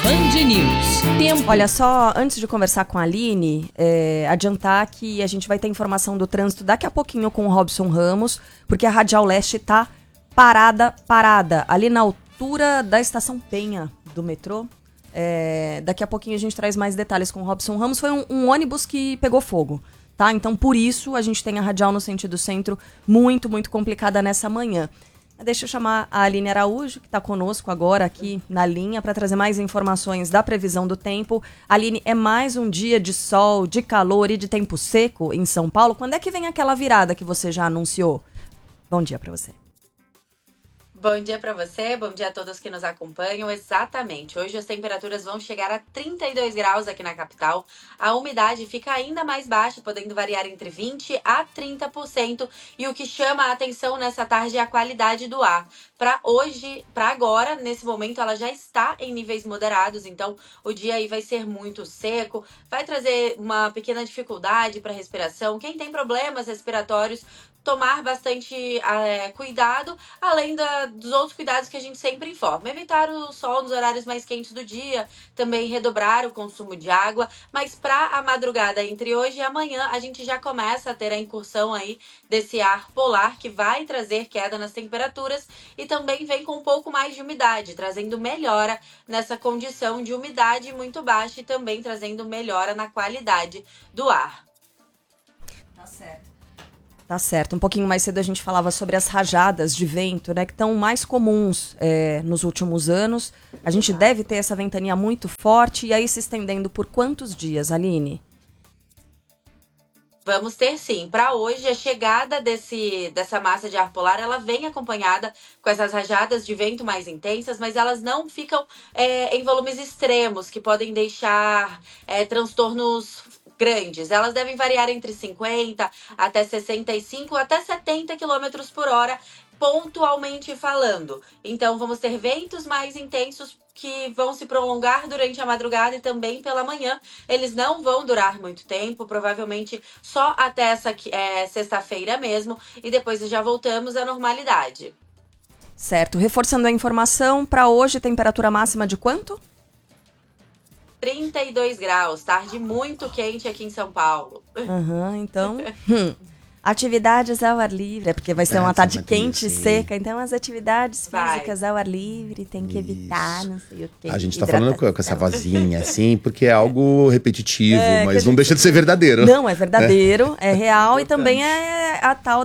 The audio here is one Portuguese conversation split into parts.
Band News. Tempo. Olha, só antes de conversar com a Aline, adiantar que a gente vai ter informação do trânsito daqui a pouquinho com o Robson Ramos, porque a Radial Leste tá parada, ali na altura da Estação Penha do metrô. Daqui a pouquinho a gente traz mais detalhes com o Robson Ramos. Foi um ônibus que pegou fogo, tá? Então, por isso, a gente tem a Radial no sentido centro muito, muito complicada nessa manhã. Deixa eu chamar a Aline Araújo, que está conosco agora aqui na linha, para trazer mais informações da previsão do tempo. Aline, é mais um dia de sol, de calor e de tempo seco em São Paulo? Quando é que vem aquela virada que você já anunciou? Bom dia para você. Bom dia para você, bom dia a todos que nos acompanham. Exatamente, hoje as temperaturas vão chegar a 32 graus aqui na capital. A umidade fica ainda mais baixa, podendo variar entre 20% a 30%. E o que chama a atenção nessa tarde é a qualidade do ar. Para hoje, para agora, nesse momento, ela já está em níveis moderados. Então, o dia aí vai ser muito seco, vai trazer uma pequena dificuldade para respiração. Quem tem problemas respiratórios, tomar bastante cuidado, além dos outros cuidados que a gente sempre informa. Evitar o sol nos horários mais quentes do dia, também redobrar o consumo de água, mas para a madrugada entre hoje e amanhã, a gente já começa a ter a incursão aí desse ar polar, que vai trazer queda nas temperaturas e também vem com um pouco mais de umidade, trazendo melhora nessa condição de umidade muito baixa e também trazendo melhora na qualidade do ar. Tá certo. Um pouquinho mais cedo a gente falava sobre as rajadas de vento, né, que estão mais comuns nos últimos anos. A gente deve ter essa ventania muito forte e aí se estendendo por quantos dias, Aline? Vamos ter sim. Para hoje, a chegada dessa massa de ar polar, ela vem acompanhada com essas rajadas de vento mais intensas, mas elas não ficam em volumes extremos, que podem deixar transtornos grandes. Elas devem variar entre 50 até 65 até 70 km por hora, pontualmente falando. Então, vamos ter ventos mais intensos que vão se prolongar durante a madrugada e também pela manhã. Eles não vão durar muito tempo, provavelmente só até essa sexta-feira mesmo, e depois já voltamos à normalidade. Certo. Reforçando a informação, para hoje, temperatura máxima de quanto? 32 graus, tarde muito quente aqui em São Paulo. Então, atividades ao ar livre, porque vai ser uma tarde quente e seca, então as atividades físicas ao ar livre tem que evitar, não sei o que. A gente tá falando com essa vozinha assim, porque é algo repetitivo, mas não deixa de ser verdadeiro. Não, é verdadeiro, é real e também é a tal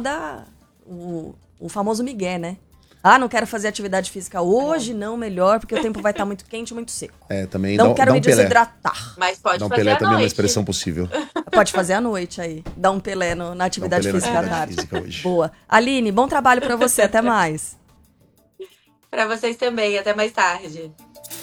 o famoso migué, né? Ah, não quero fazer atividade física hoje, não, melhor, porque o tempo vai estar muito quente, muito seco. Também não quero me desidratar. Mas pode fazer Pelé à noite. Também é uma expressão possível. Pode fazer à noite aí. Dar um Pelé na atividade física à tarde. Hoje. Boa. Aline, bom trabalho pra você. Até mais. Pra vocês também. Até mais tarde.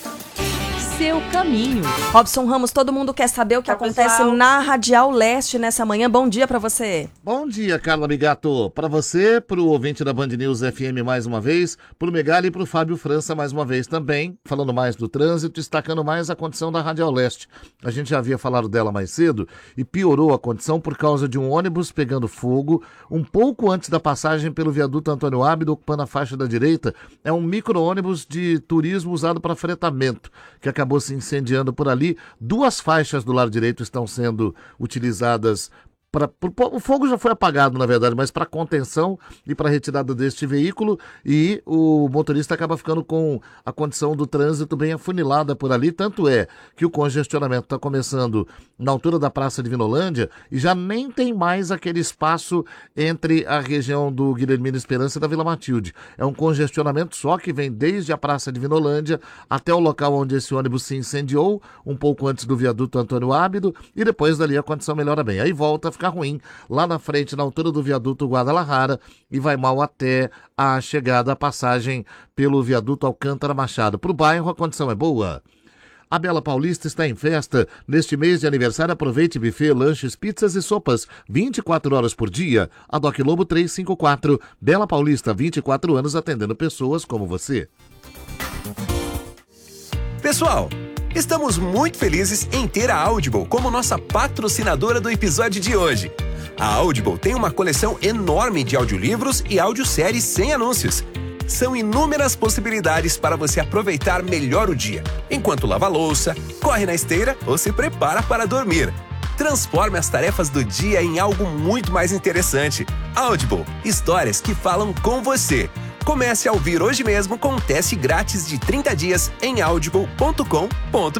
Seu caminho. Robson Ramos, todo mundo quer saber o que acontece pessoal na Radial Leste nessa manhã. Bom dia pra você. Bom dia, Carla Bigato. Para você, para o ouvinte da Band News FM mais uma vez, para o Megali e para o Fábio França mais uma vez também, falando mais do trânsito, destacando mais a condição da Radial Leste. A gente já havia falado dela mais cedo e piorou a condição por causa de um ônibus pegando fogo um pouco antes da passagem pelo viaduto Antônio Ábido, ocupando a faixa da direita. É um micro-ônibus de turismo usado para fretamento, que acabou se incendiando por ali. 2 faixas do lado direito estão sendo utilizadas o fogo já foi apagado, na verdade, mas para contenção e para retirada deste veículo, e o motorista acaba ficando com a condição do trânsito bem afunilada por ali, tanto é que o congestionamento está começando na altura da Praça de Vinolândia e já nem tem mais aquele espaço entre a região do Guilhermina Esperança e da Vila Matilde. É um congestionamento só que vem desde a Praça de Vinolândia até o local onde esse ônibus se incendiou, um pouco antes do viaduto Antônio Ábido, e depois dali a condição melhora bem. Aí volta a ficar ruim lá na frente, na altura do viaduto Guadalajara, e vai mal até a chegada, a passagem pelo viaduto Alcântara Machado. Para o bairro a condição é boa. A Bela Paulista está em festa. Neste mês de aniversário, aproveite buffet, lanches, pizzas e sopas, 24 horas por dia. A Doc Lobo 354. Bela Paulista, 24 anos atendendo pessoas como você. Pessoal, estamos muito felizes em ter a Audible como nossa patrocinadora do episódio de hoje. A Audible tem uma coleção enorme de audiolivros e audioséries sem anúncios. São inúmeras possibilidades para você aproveitar melhor o dia, enquanto lava a louça, corre na esteira ou se prepara para dormir. Transforme as tarefas do dia em algo muito mais interessante. Audible, histórias que falam com você. Comece a ouvir hoje mesmo com um teste grátis de 30 dias em audible.com.br.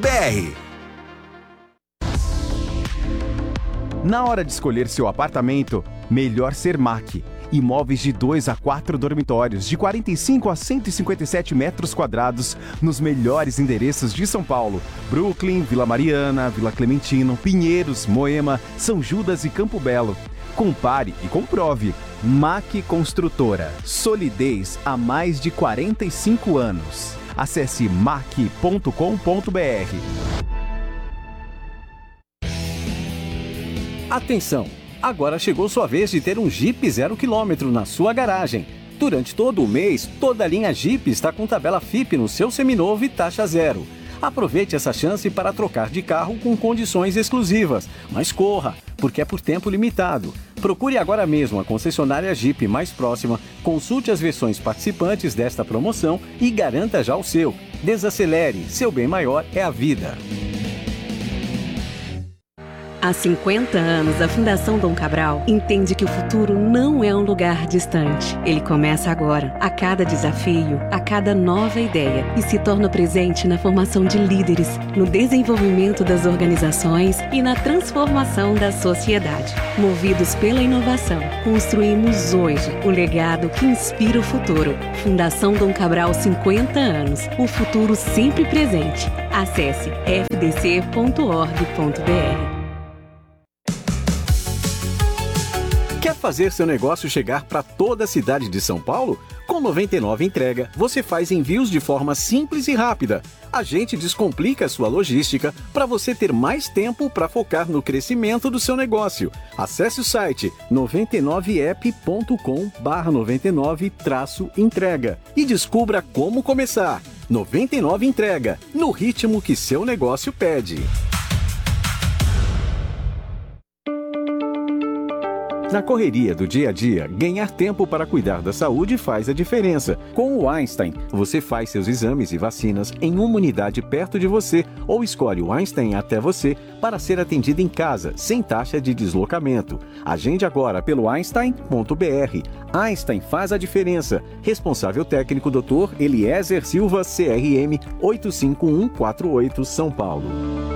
Na hora de escolher seu apartamento, melhor ser MAC. Imóveis de 2 a 4 dormitórios, de 45 a 157 metros quadrados, nos melhores endereços de São Paulo. Brooklyn, Vila Mariana, Vila Clementino, Pinheiros, Moema, São Judas e Campo Belo. Compare e comprove. MAC Construtora. Solidez há mais de 45 anos. Acesse mac.com.br. Atenção! Agora chegou sua vez de ter um Jeep 0 km na sua garagem. Durante todo o mês, toda a linha Jeep está com tabela FIP no seu seminovo e taxa zero. Aproveite essa chance para trocar de carro com condições exclusivas. Mas corra, porque é por tempo limitado. Procure agora mesmo a concessionária Jeep mais próxima, consulte as versões participantes desta promoção e garanta já o seu. Desacelere, seu bem maior é a vida. Há 50 anos, a Fundação Dom Cabral entende que o futuro não é um lugar distante. Ele começa agora, a cada desafio, a cada nova ideia, e se torna presente na formação de líderes, no desenvolvimento das organizações e na transformação da sociedade. Movidos pela inovação, construímos hoje o legado que inspira o futuro. Fundação Dom Cabral, 50 anos. O futuro sempre presente. Acesse fdc.org.br. Quer fazer seu negócio chegar para toda a cidade de São Paulo? Com 99 Entrega, você faz envios de forma simples e rápida. A gente descomplica a sua logística para você ter mais tempo para focar no crescimento do seu negócio. Acesse o site 99app.com/99-entrega e descubra como começar. 99 Entrega, no ritmo que seu negócio pede. Na correria do dia a dia, ganhar tempo para cuidar da saúde faz a diferença. Com o Einstein, você faz seus exames e vacinas em uma unidade perto de você ou escolhe o Einstein até você para ser atendido em casa, sem taxa de deslocamento. Agende agora pelo einstein.br. Einstein faz a diferença. Responsável técnico Dr. Eliezer Silva, CRM 85148, São Paulo.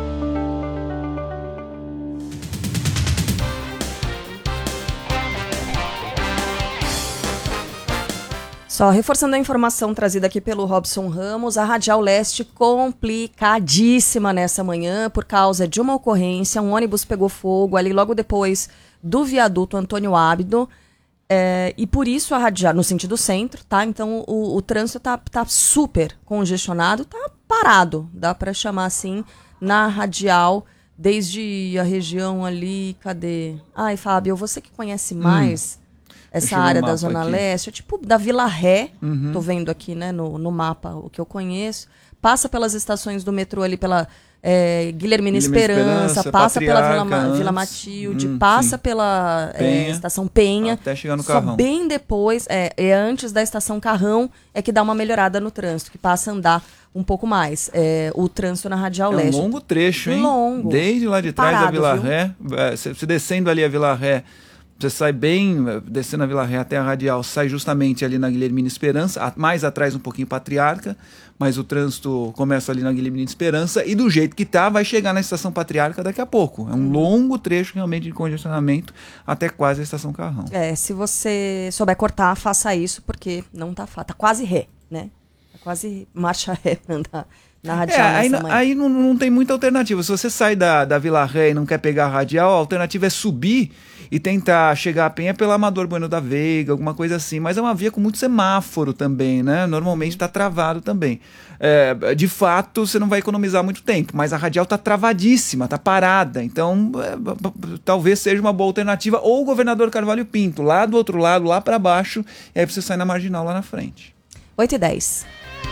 Só reforçando a informação trazida aqui pelo Robson Ramos, a Radial Leste complicadíssima nessa manhã por causa de uma ocorrência. Um ônibus pegou fogo ali logo depois do viaduto Antônio Ábido. E por isso a Radial, no sentido centro, tá? Então o trânsito tá super congestionado, tá parado, dá para chamar assim, na Radial, desde a região ali, cadê? Ai, Fábio, você que conhece mais essa área da Zona Leste, é tipo da Vila Ré, tô vendo aqui, né, no mapa o que eu conheço, passa pelas estações do metrô ali, pela Guilhermina Esperança, passa pela Vila Matilde, passa pela Estação Penha, até chegar no Carrão. Só bem depois, antes da Estação Carrão, é que dá uma melhorada no trânsito, que passa a andar um pouco mais. O trânsito na Radial Leste. É um longo trecho, hein? Longo. Desde lá de trás da Vila viu? Ré, você descendo ali a Vila Ré, você sai bem, descendo a Vila Ré até a Radial, sai justamente ali na Guilhermina Esperança, mais atrás um pouquinho Patriarca, mas o trânsito começa ali na Guilhermina Esperança e do jeito que tá, vai chegar na Estação Patriarca daqui a pouco. É um longo trecho realmente de congestionamento até quase a Estação Carrão. Se você souber cortar, faça isso, porque não tá fácil. Tá quase ré, né? Tá quase marcha ré pra andar na Radial. Aí não tem muita alternativa. Se você sai da Vila Ré e não quer pegar a Radial, a alternativa é subir e tentar chegar a Penha pela Amador Bueno da Veiga, alguma coisa assim. Mas é uma via com muito semáforo também, né? Normalmente está travado também. De fato, você não vai economizar muito tempo, mas a Radial está travadíssima, está parada. Então, talvez seja uma boa alternativa. Ou o Governador Carvalho Pinto, lá do outro lado, lá para baixo, e aí você sai na Marginal lá na frente. 8h10.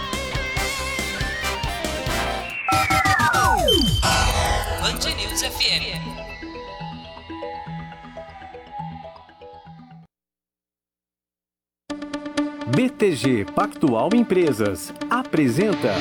Band News FM. BTG Pactual Empresas apresenta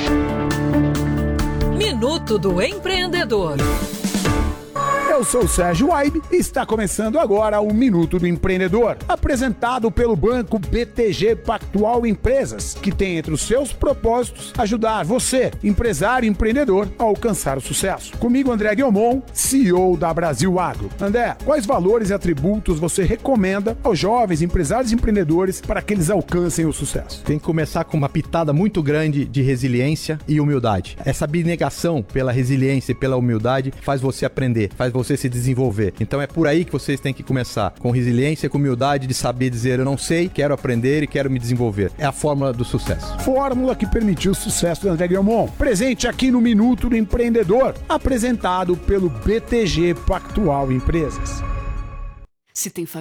Minuto do Empreendedor. Eu sou o Sérgio Waibe e está começando agora o Minuto do Empreendedor, apresentado pelo banco BTG Pactual Empresas, que tem entre os seus propósitos ajudar você, empresário e empreendedor, a alcançar o sucesso. Comigo, André Guilmon, CEO da Brasil Agro. André, quais valores e atributos você recomenda aos jovens empresários e empreendedores para que eles alcancem o sucesso? Tem que começar com uma pitada muito grande de resiliência e humildade. Essa abnegação pela resiliência e pela humildade faz você aprender, faz você se desenvolver. Então é por aí que vocês têm que começar, com resiliência, com humildade, de saber dizer eu não sei, quero aprender e quero me desenvolver. É a fórmula do sucesso. Fórmula que permitiu o sucesso do André Guilmon. Presente aqui no Minuto do Empreendedor, apresentado pelo BTG Pactual Empresas. Se tem